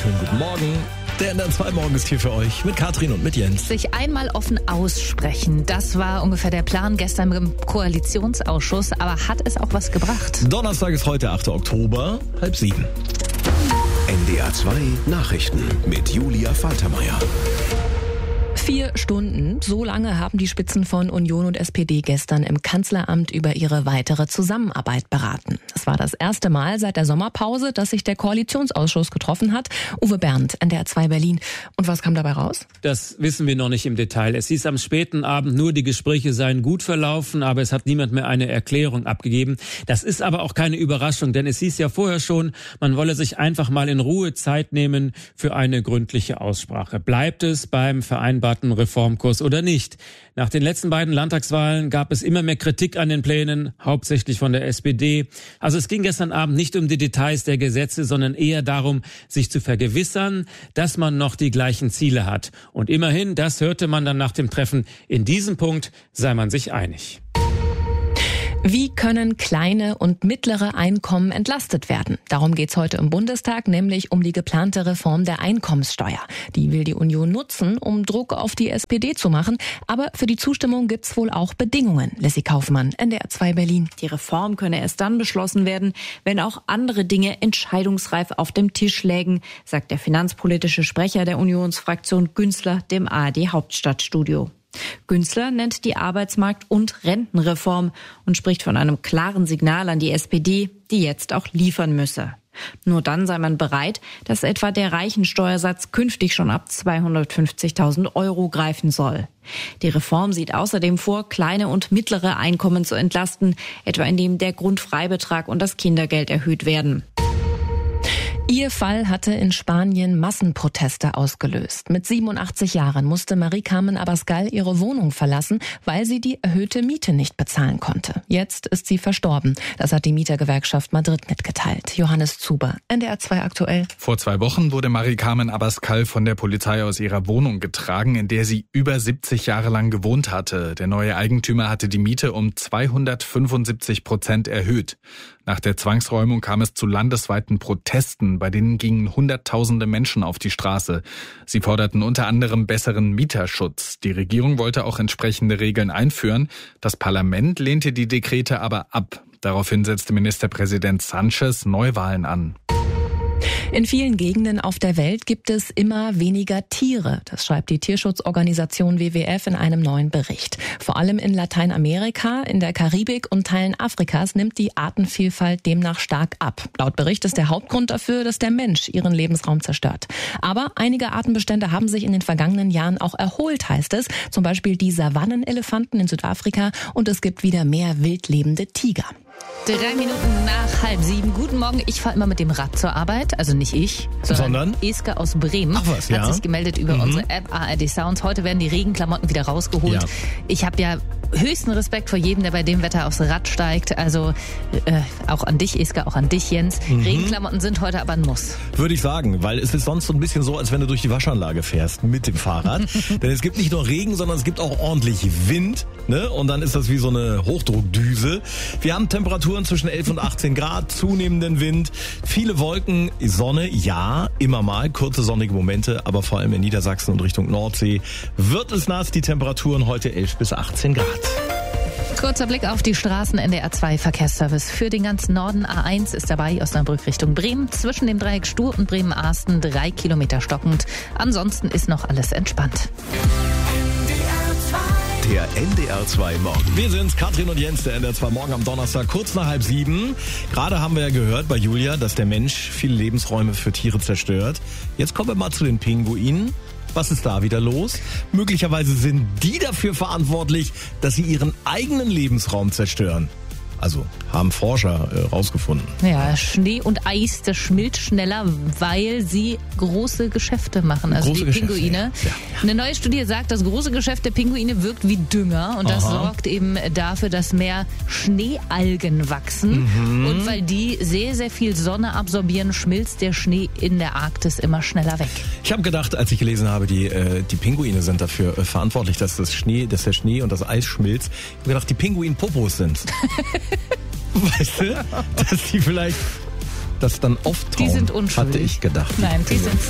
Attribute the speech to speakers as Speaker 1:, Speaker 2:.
Speaker 1: Schönen guten Morgen. Der NDR 2 Morgen ist hier für euch mit Katrin und mit Jens.
Speaker 2: Sich einmal offen aussprechen, das war ungefähr der Plan gestern im Koalitionsausschuss. Aber hat es auch was gebracht?
Speaker 1: Donnerstag ist heute, 8. Oktober, 6:30.
Speaker 3: NDR 2 Nachrichten mit Julia Faltermeier.
Speaker 4: 4 Stunden, so lange haben die Spitzen von Union und SPD gestern im Kanzleramt über ihre weitere Zusammenarbeit beraten. Es war das erste Mal seit der Sommerpause, dass sich der Koalitionsausschuss getroffen hat. Uwe Bernd, NDR 2 Berlin. Und was kam dabei raus?
Speaker 5: Das wissen wir noch nicht im Detail. Es hieß am späten Abend nur, die Gespräche seien gut verlaufen, aber es hat niemand mehr eine Erklärung abgegeben. Das ist aber auch keine Überraschung, denn es hieß ja vorher schon, man wolle sich einfach mal in Ruhe Zeit nehmen für eine gründliche Aussprache. Bleibt es beim vereinbarten Reformkurs oder nicht? Nach den letzten beiden Landtagswahlen gab es immer mehr Kritik an den Plänen, hauptsächlich von der SPD. Also es ging gestern Abend nicht um die Details der Gesetze, sondern eher darum, sich zu vergewissern, dass man noch die gleichen Ziele hat. Und immerhin, das hörte man dann nach dem Treffen, in diesem Punkt sei man sich einig.
Speaker 4: Wie können kleine und mittlere Einkommen entlastet werden? Darum geht's heute im Bundestag, nämlich um die geplante Reform der Einkommenssteuer. Die will die Union nutzen, um Druck auf die SPD zu machen. Aber für die Zustimmung gibt's wohl auch Bedingungen. Lissy Kaufmann, NDR 2 Berlin.
Speaker 6: Die Reform könne erst dann beschlossen werden, wenn auch andere Dinge entscheidungsreif auf dem Tisch lägen, sagt der finanzpolitische Sprecher der Unionsfraktion Günzler dem ARD Hauptstadtstudio. Günzler nennt die Arbeitsmarkt- und Rentenreform und spricht von einem klaren Signal an die SPD, die jetzt auch liefern müsse. Nur dann sei man bereit, dass etwa der Reichensteuersatz künftig schon ab 250.000 € greifen soll. Die Reform sieht außerdem vor, kleine und mittlere Einkommen zu entlasten, etwa indem der Grundfreibetrag und das Kindergeld erhöht werden.
Speaker 4: Ihr Fall hatte in Spanien Massenproteste ausgelöst. Mit 87 Jahren musste Marie-Carmen Abascal ihre Wohnung verlassen, weil sie die erhöhte Miete nicht bezahlen konnte. Jetzt ist sie verstorben. Das hat die Mietergewerkschaft Madrid mitgeteilt. Johannes Zuber, NDR 2 aktuell.
Speaker 7: Vor 2 Wochen wurde Marie-Carmen Abascal von der Polizei aus ihrer Wohnung getragen, in der sie über 70 Jahre lang gewohnt hatte. Der neue Eigentümer hatte die Miete um 275% erhöht. Nach der Zwangsräumung kam es zu landesweiten Protesten, bei denen gingen Hunderttausende Menschen auf die Straße. Sie forderten unter anderem besseren Mieterschutz. Die Regierung wollte auch entsprechende Regeln einführen. Das Parlament lehnte die Dekrete aber ab. Daraufhin setzte Ministerpräsident Sánchez Neuwahlen an.
Speaker 4: In vielen Gegenden auf der Welt gibt es immer weniger Tiere. Das schreibt die Tierschutzorganisation WWF in einem neuen Bericht. Vor allem in Lateinamerika, in der Karibik und Teilen Afrikas nimmt die Artenvielfalt demnach stark ab. Laut Bericht ist der Hauptgrund dafür, dass der Mensch ihren Lebensraum zerstört. Aber einige Artenbestände haben sich in den vergangenen Jahren auch erholt, heißt es. Zum Beispiel die Savannenelefanten in Südafrika und es gibt wieder mehr wildlebende Tiger.
Speaker 2: 3 Minuten nach 6:30. Guten Morgen. Ich fahre immer mit dem Rad zur Arbeit. Also nicht ich, sondern Eske aus Bremen.
Speaker 1: Ach was, ja.
Speaker 2: Hat sich gemeldet über unsere App ARD Sounds. Heute werden die Regenklamotten wieder rausgeholt. Ja. Ich habe ja höchsten Respekt vor jedem, der bei dem Wetter aufs Rad steigt. Also auch an dich, Eske, auch an dich, Jens. Regenklamotten sind heute aber ein Muss.
Speaker 1: Würde ich sagen, weil es ist sonst so ein bisschen so, als wenn du durch die Waschanlage fährst mit dem Fahrrad. Denn es gibt nicht nur Regen, sondern es gibt auch ordentlich Wind. Ne? Und dann ist das wie so eine Hochdruckdüse. Wir haben Temperaturen zwischen 11 und 18 Grad, zunehmenden Wind, viele Wolken, Sonne, ja, immer mal, kurze sonnige Momente, aber vor allem in Niedersachsen und Richtung Nordsee wird es nass, die Temperaturen heute 11 bis 18 Grad.
Speaker 2: Kurzer Blick auf die Straßen. NDR 2 Verkehrsservice für den ganzen Norden. A1 ist dabei, Osnabrück Richtung Bremen. Zwischen dem Dreieck Stur und Bremen-Arsten 3 Kilometer stockend. Ansonsten ist noch alles entspannt.
Speaker 3: Der NDR 2 Morgen.
Speaker 1: Wir sind's, Katrin und Jens, der NDR 2 Morgen am Donnerstag, kurz nach 6:30. Gerade haben wir ja gehört bei Julia, dass der Mensch viele Lebensräume für Tiere zerstört. Jetzt kommen wir mal zu den Pinguinen. Was ist da wieder los? Möglicherweise sind die dafür verantwortlich, dass sie ihren eigenen Lebensraum zerstören. Also haben Forscher rausgefunden.
Speaker 2: Ja, Schnee und Eis, das schmilzt schneller, weil sie große Geschäfte machen. Also große die Pinguine. Ja. Eine neue Studie sagt, das große Geschäft der Pinguine wirkt wie Dünger. Und das sorgt eben dafür, dass mehr Schneealgen wachsen. Und weil die sehr, sehr viel Sonne absorbieren, schmilzt der Schnee in der Arktis immer schneller weg.
Speaker 1: Ich habe gedacht, als ich gelesen habe, die Pinguine sind dafür verantwortlich, dass der Schnee und das Eis schmilzt. Ich habe gedacht, die Pinguin-Popos sind's. Weißt du, dass die vielleicht das dann auftauen,
Speaker 2: die sind unschuldig.
Speaker 1: hatte ich gedacht.
Speaker 2: Nein, die sind